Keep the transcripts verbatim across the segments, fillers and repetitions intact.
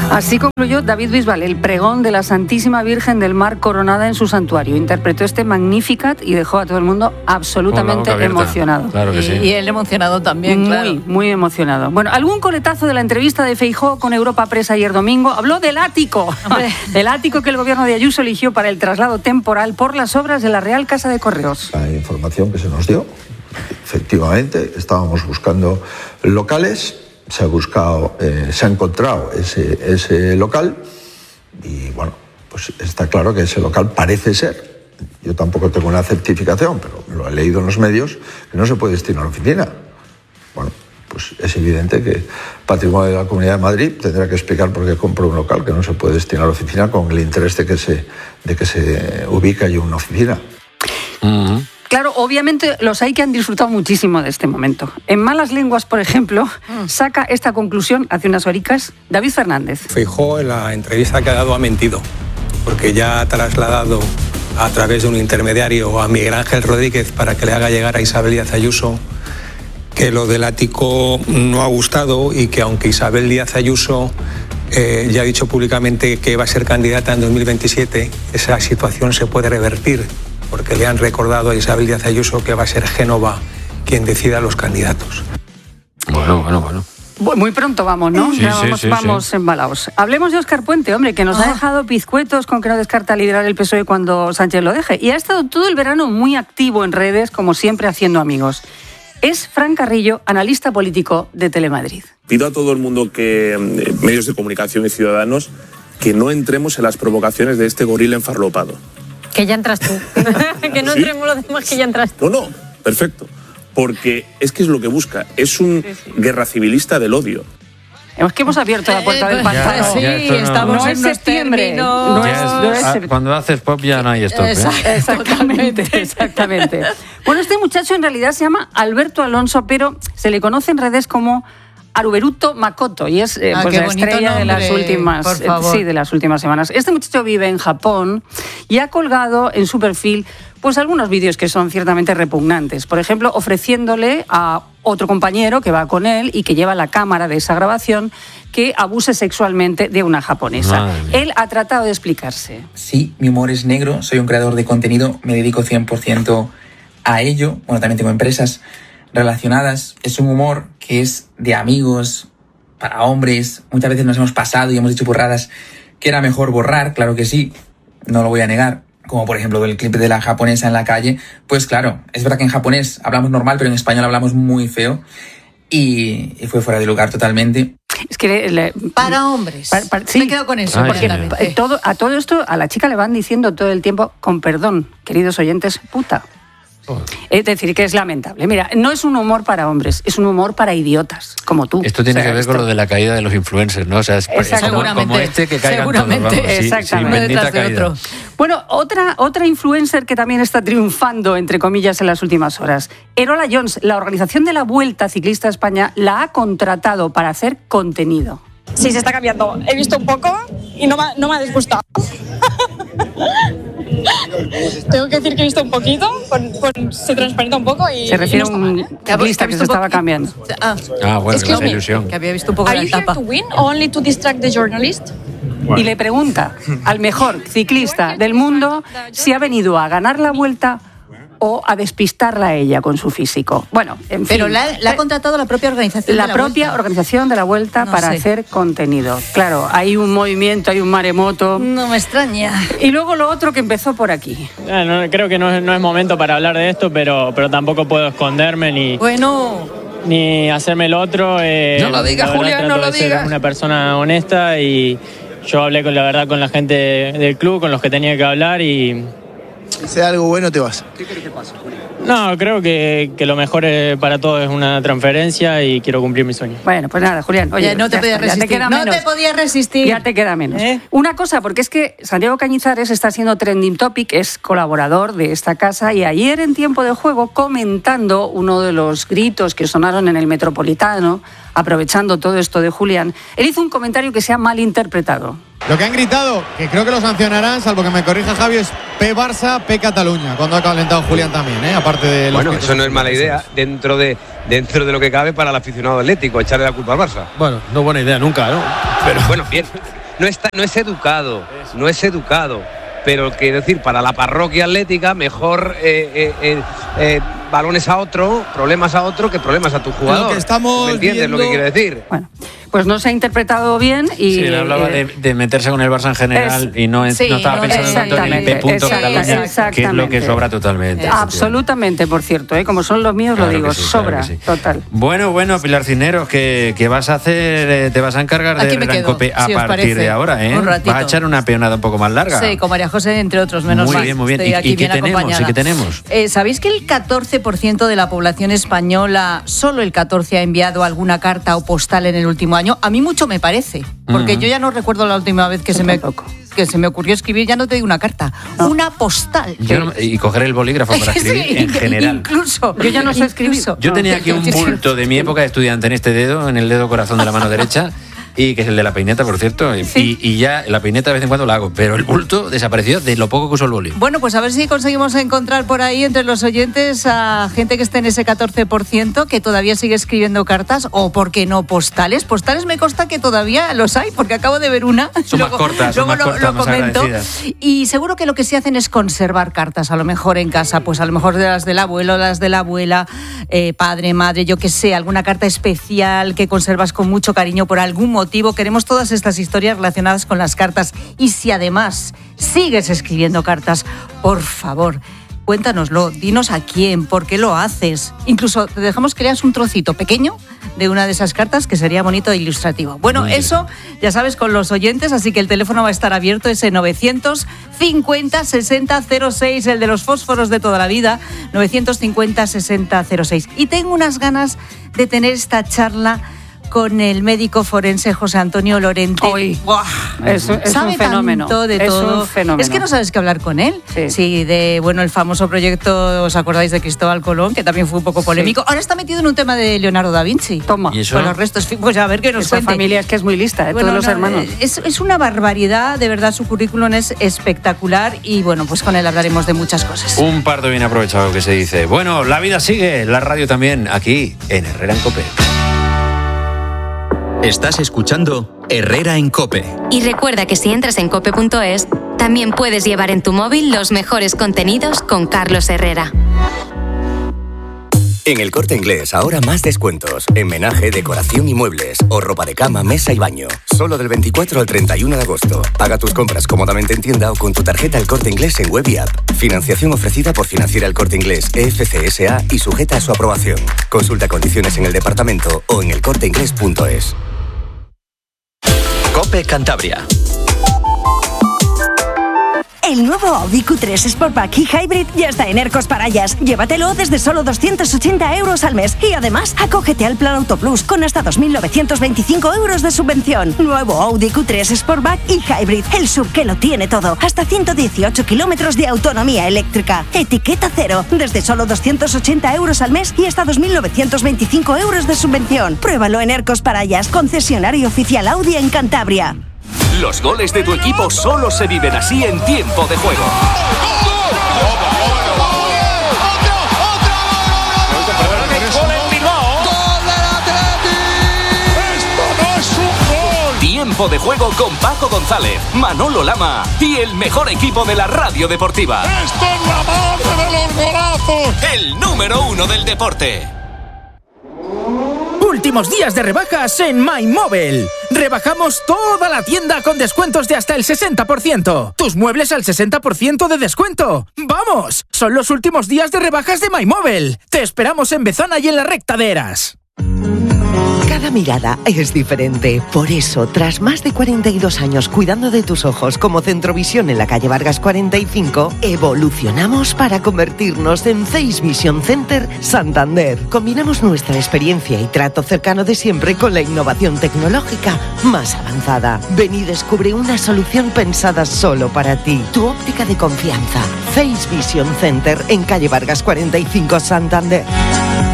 Así concluyó David Bisbal el pregón de la Santísima Virgen del Mar coronada en su santuario. Interpretó este Magnificat y dejó a todo el mundo absolutamente emocionado. Claro que y, sí. y él emocionado también, muy, claro. Muy emocionado. Bueno, algún coletazo de la entrevista de Feijóo con Europa Press ayer domingo. Habló del ático. Del ático que el gobierno de Ayuso eligió para el traslado temporal por las obras de la Real Casa de Correos. La información que se nos dio, efectivamente, estábamos buscando locales. Se ha buscado, eh, se ha encontrado ese, ese local y bueno, pues está claro que ese local parece ser, yo tampoco tengo una certificación, pero lo he leído en los medios, que no se puede destinar a la oficina. Bueno, pues es evidente que Patrimonio de la Comunidad de Madrid tendrá que explicar por qué compró un local que no se puede destinar a la oficina con el interés de que se, de que se ubique allí una oficina. Uh-huh. Claro, obviamente los hay que han disfrutado muchísimo de este momento. En Malas Lenguas, por ejemplo, saca esta conclusión hace unas horicas David Fernández. Feijóo en la entrevista que ha dado ha mentido, porque ya ha trasladado a través de un intermediario a Miguel Ángel Rodríguez para que le haga llegar a Isabel Díaz Ayuso que lo del ático no ha gustado y que aunque Isabel Díaz Ayuso eh, ya ha dicho públicamente que va a ser candidata en dos mil veintisiete, esa situación se puede revertir, porque le han recordado a Isabel Díaz Ayuso que va a ser Génova quien decida los candidatos. Bueno, bueno, bueno. Muy pronto vamos, ¿no? Sí, ya sí, vamos sí, vamos sí. embalaos. Hablemos de Óscar Puente, hombre, que nos Ah. ha dejado pizcuetos con que no descarta liderar el P S O E cuando Sánchez lo deje. Y ha estado todo el verano muy activo en redes, como siempre, haciendo amigos. Es Fran Carrillo, analista político de Telemadrid. Pido a todo el mundo, que eh, medios de comunicación y ciudadanos, que no entremos en las provocaciones de este gorila enfarlopado. Que ya entras tú. Que no ¿Sí? entremos los demás, que ya entras tú. No, no, perfecto. Porque es que es lo que busca. Es un guerra civilista del odio. Es que hemos abierto la puerta del Eh, pantano. sí, Ya esto no- estamos No en es unos septiembre, términos. no Ya es- es- no es ah, sep- cuando haces pop ya no hay stop, ¿eh? Exacto. Exactamente, exactamente. Bueno, este muchacho en realidad se llama Alberto Alonso, pero se le conoce en redes como Haruberuto Makoto y es eh, Ah, pues qué la bonito estrella de las nombre, últimas, por eh, favor. sí, de las últimas semanas. Este muchacho vive en Japón y ha colgado en su perfil pues algunos vídeos que son ciertamente repugnantes. Por ejemplo, ofreciéndole a otro compañero que va con él y que lleva la cámara de esa grabación que abuse sexualmente de una japonesa. Madre mía. Él ha tratado de explicarse. Sí, mi humor es negro, soy un creador de contenido, me dedico cien por ciento a ello. Bueno, también tengo empresas relacionadas. Es un humor que es de amigos, para hombres. Muchas veces nos hemos pasado y hemos dicho burradas que era mejor borrar, claro que sí, no lo voy a negar. Como por ejemplo el clip de la japonesa en la calle. Pues claro, es verdad que en japonés hablamos normal, pero en español hablamos muy feo. Y, y fue fuera de lugar totalmente. Es que le- le- Para hombres. Pa- pa- sí. Me quedo con eso. Ay, Porque señor. perfectamente. todo, a todo esto, a la chica le van diciendo todo el tiempo, con perdón, queridos oyentes, puta. Es decir, que es lamentable. Mira, no es un humor para hombres, es un humor para idiotas, como tú. Esto tiene O sea, que ver con esto- lo de la caída de los influencers, ¿no? O sea, es, es como, Seguramente. como este que caigan Seguramente. todos. Vamos, sí, sí, Exactamente. Uno bendita detrás de caída. otro. Bueno, otra, otra influencer que también está triunfando, entre comillas, en las últimas horas. Erola Jones, la organización de la Vuelta Ciclista a España, la ha contratado para hacer contenido. Sí, se está cambiando. He visto un poco y no me, ha- no me ha disgustado. Tengo que decir que he visto un poquito, con, con- se transparenta un poco y Se refiere a y no está un mal, ¿eh? ciclista que se estaba cambiando. Ah, Ah, bueno, que Excuse es me. ilusión. que había visto un poco Are la you here etapa. to win or only to distract the journalist? Y le pregunta al mejor ciclista del mundo si ha venido a ganar la Vuelta o a despistarla a ella con su físico. Bueno, en fin. Pero la, la ha contratado la propia organización. La de propia Vuelta. organización de la Vuelta No para sé. hacer contenido. Claro, hay un movimiento, hay un maremoto. No me extraña. Y luego lo otro que empezó por aquí. Eh, no, creo que no, es- no es momento para hablar de esto, pero, pero tampoco puedo esconderme ni, Bueno, ni hacerme el otro. eh, No lo digas, la verdad, Julián, trato no lo de ser digas. una persona honesta y yo hablé con la verdad con la gente del club, con los que tenía que hablar y Si sea algo bueno, te vas. no, creo que, que lo mejor eh, para todos es una transferencia y quiero cumplir mi sueño. Bueno, pues nada, Julián. Oye, ya no te ya podías está, ya te resistir. queda no menos. te podías resistir. Ya te queda menos. ¿Eh? Una cosa, porque es que Santiago Cañizares está siendo trending topic, es colaborador de esta casa y ayer en Tiempo de Juego, comentando uno de los gritos que sonaron en el Metropolitano, aprovechando todo esto de Julián, él hizo un comentario que se ha malinterpretado. Lo que han gritado, que creo que lo sancionarán, salvo que me corrija Javi, es P Barça, P Cataluña, cuando ha calentado Julián también, ¿eh? Aparte de los Bueno, gritos eso no es mala idea expresos. dentro de dentro de lo que cabe para el aficionado atlético, echarle la culpa al Barça. Bueno, no buena idea nunca, ¿no? Pero bueno, bien. no, está, no es educado, no es educado. Pero quiero decir, para la parroquia atlética, mejor eh, eh, eh, eh, balones a otro, problemas a otro, que problemas a tu jugador. Lo que estamos ¿Me entiendes viendo... lo que quiero decir? Bueno, pues no se ha interpretado bien y... Sí, él hablaba eh, de, de meterse con el Barça en general es, y no, sí, no estaba no, pensando tanto en el P. Cataluña, que es lo que sobra totalmente. Absolutamente, por cierto, ¿eh? Como son los míos, Claro lo digo, que sí, sobra, claro que sí. total. Bueno, bueno, Pilar Cisneros, ¿qué, qué vas a hacer? Eh, Te vas a encargar de Aquí me Herrera en quedo, Cope a si os partir parece, de ahora, ¿eh? un ratito. Vas a echar una peonada un poco más larga. Sí, con María José, entre otros, menos Muy mal. bien, muy bien. Estoy ¿Y- aquí y qué bien tenemos? acompañada. ¿Y qué tenemos? Eh, ¿Sabéis que el catorce por ciento de la población española, solo el catorce por ciento ha enviado alguna carta o postal en el último año? A mí mucho me parece, porque Ujú. yo ya no recuerdo la última vez que se me que se me ocurrió escribir, ya no te digo una carta, una postal. Yo no- y coger el bolígrafo para escribir Sí, en general. Incluso. Yo ya no sé escribir. Incluso. Yo tenía aquí un bulto de mi época de estudiante en este dedo, en el dedo corazón de la mano derecha, y que es el de la peineta, por cierto, y, y ya la peineta de vez en cuando la hago, pero el bulto desapareció de lo poco que uso el boli. Bueno, pues a ver si conseguimos encontrar por ahí entre los oyentes a gente que esté en ese catorce por ciento que todavía sigue escribiendo cartas o, ¿por qué no, postales? Postales me consta que todavía los hay, porque acabo de ver una. Son más cortas, son luego más lo, cortas, lo más comento. agradecidas. Y seguro que lo que sí hacen es conservar cartas, a lo mejor en casa, pues a lo mejor de las del abuelo, las de la abuela, eh, padre, madre, yo qué sé, alguna carta especial que conservas con mucho cariño por algún motivo. Queremos todas estas historias relacionadas con las cartas. Y si además sigues escribiendo cartas, por favor, cuéntanoslo, dinos a quién, por qué lo haces. Incluso te dejamos que leas un trocito pequeño de una de esas cartas, que sería bonito e ilustrativo. Bueno, eso ya sabes con los oyentes, así que el teléfono va a estar abierto, ese novecientos cincuenta sesenta cero seis, el de los fósforos de toda la vida, novecientos cincuenta sesenta cero seis. Y tengo unas ganas de tener esta charla con el médico forense José Antonio Lorente. Hoy. ¡Buah! Es, es Sabe un fenómeno. tanto de es todo. un fenómeno. Es que no sabes qué hablar con él. Sí. Sí, de bueno, el famoso proyecto, ¿os acordáis de Cristóbal Colón? Que también fue un poco polémico. Ahora está metido en un tema de Leonardo da Vinci. Toma. ¿Y eso? Con los restos, pues a ver qué nos Esa cuente. familia es que es muy lista, ¿eh? Bueno, todos los no, hermanos. Es, es una barbaridad, de verdad, su currículum es espectacular y bueno, pues con él hablaremos de muchas cosas. Un parto bien aprovechado, que se dice. Bueno, la vida sigue, la radio también, aquí en Herrera en Cope. Estás escuchando Herrera en Cope. Y recuerda que si entras en cope punto es, también puedes llevar en tu móvil los mejores contenidos con Carlos Herrera. En El Corte Inglés, ahora más descuentos. En menaje, decoración y muebles. O ropa de cama, mesa y baño. Solo del veinticuatro al treinta y uno de agosto. Paga tus compras cómodamente en tienda o con tu tarjeta El Corte Inglés en web y app. Financiación ofrecida por Financiera El Corte Inglés, E F C S A y sujeta a su aprobación. Consulta condiciones en el departamento o en el corte inglés punto es. Cope Cantabria. El nuevo Audi Q tres Sportback y Hybrid ya está en Ercos Parayas. Llévatelo desde solo doscientos ochenta euros al mes y además acógete al Plan Auto Plus con hasta dos mil novecientos veinticinco euros de subvención. Nuevo Audi Q tres Sportback y Hybrid, el sub que lo tiene todo. Hasta ciento dieciocho kilómetros de autonomía eléctrica. Etiqueta cero, desde solo doscientos ochenta euros al mes y hasta dos mil novecientos veinticinco euros de subvención. Pruébalo en Ercos Parayas, concesionario oficial Audi en Cantabria. Los goles de tu equipo solo se viven así en tiempo de juego. Tiempo de juego con Paco González, Manolo Lama y el mejor equipo de la radio deportiva. ¡Esto es la madre de los golazos! El número uno del deporte. Últimos días de rebajas en MyMobile. Rebajamos toda la tienda con descuentos de hasta el sesenta por ciento. Tus muebles al sesenta por ciento de descuento. ¡Vamos! Son los últimos días de rebajas de MyMobile. Te esperamos en Bezana y en la Recta de Eras. Cada mirada es diferente. Por eso, tras más de cuarenta y dos años cuidando de tus ojos como Centrovisión en la calle Vargas cuarenta y cinco, evolucionamos para convertirnos en Face Vision Center Santander. Combinamos nuestra experiencia y trato cercano de siempre con la innovación tecnológica más avanzada. Ven y descubre una solución pensada solo para ti. Tu óptica de confianza. Face Vision Center en calle Vargas cuarenta y cinco, Santander.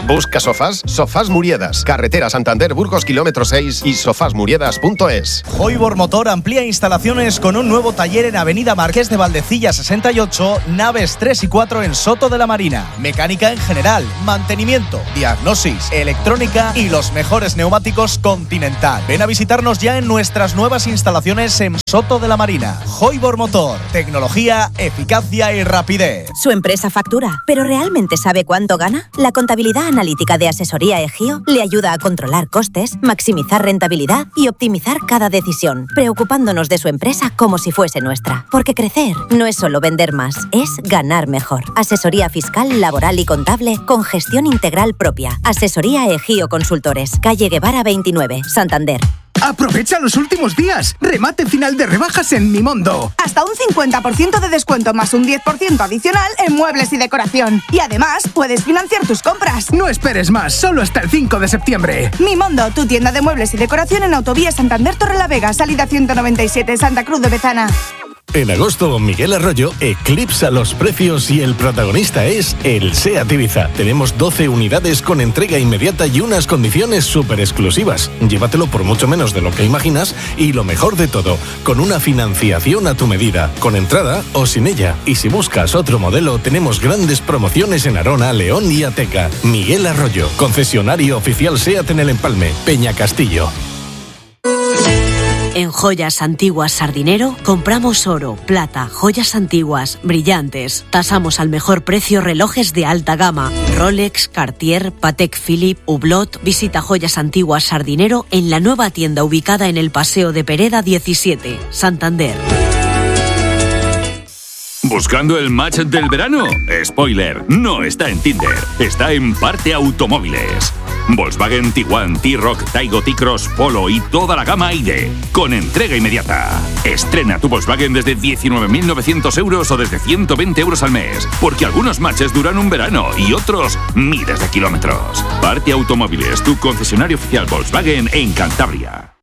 Busca sofás, Sofás Muriedas, carretera Santander Burgos kilómetro seis y sofás muriedas punto es. Hoibor Motor amplía instalaciones con un nuevo taller en Avenida Marqués de Valdecilla sesenta y ocho, naves tres y cuatro en Soto de la Marina. Mecánica en general, mantenimiento, diagnosis, electrónica y los mejores neumáticos Continental. Ven a visitarnos ya en nuestras nuevas instalaciones en Soto de la Marina. Hoibor Motor, tecnología, eficacia y rapidez. Su empresa factura, pero ¿realmente sabe cuánto gana? La contabilidad analítica de Asesoría Egio le ayuda a controlar costes, maximizar rentabilidad y optimizar cada decisión, preocupándonos de su empresa como si fuese nuestra. Porque crecer no es solo vender más, es ganar mejor. Asesoría fiscal, laboral y contable con gestión integral propia. Asesoría Egio Consultores, calle Guevara veintinueve, Santander. ¡Aprovecha los últimos días! ¡Remate final de rebajas en Mimondo! Hasta un cincuenta por ciento de descuento más un diez por ciento adicional en muebles y decoración. Y además, puedes financiar tus compras. No esperes más, solo hasta el cinco de septiembre. Mimondo, tu tienda de muebles y decoración en Autovía Santander Torrelavega, salida ciento noventa y siete, Santa Cruz de Bezana. En agosto, Miguel Arroyo eclipsa los precios y el protagonista es el SEAT Ibiza. Tenemos doce unidades con entrega inmediata y unas condiciones súper exclusivas. Llévatelo por mucho menos de lo que imaginas y lo mejor de todo, con una financiación a tu medida, con entrada o sin ella. Y si buscas otro modelo, tenemos grandes promociones en Arona, León y Ateca. Miguel Arroyo, concesionario oficial SEAT en El Empalme, Peña Castillo. En Joyas Antiguas Sardinero compramos oro, plata, joyas antiguas, brillantes. Tasamos al mejor precio relojes de alta gama. Rolex, Cartier, Patek Philippe, Hublot. Visita Joyas Antiguas Sardinero en la nueva tienda ubicada en el Paseo de Pereda diecisiete, Santander. ¿Buscando el match del verano? Spoiler, no está en Tinder, está en Parte Automóviles. Volkswagen Tiguan, T-Roc, Taigo, T-Cross, Polo y toda la gama I D, con entrega inmediata. Estrena tu Volkswagen desde diecinueve mil novecientos euros o desde ciento veinte euros al mes, porque algunos matches duran un verano y otros miles de kilómetros. Parte Automóviles, tu concesionario oficial Volkswagen en Cantabria.